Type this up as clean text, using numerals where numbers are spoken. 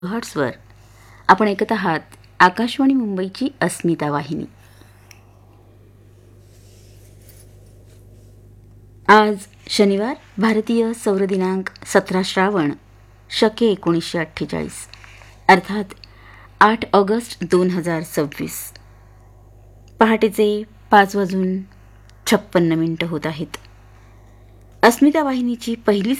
हॉट्सवर आपण ऐकत आहात आकाशवाणी मुंबईची अस्मिता वाहिनी. आज शनिवार, भारतीय सौर दिनांक 17 श्रावण शके 1948 अर्थात 8 ऑगस्ट 2026. पहाटेचे 5:56 होत आहेत. अस्मिता वाहिनीची पहिली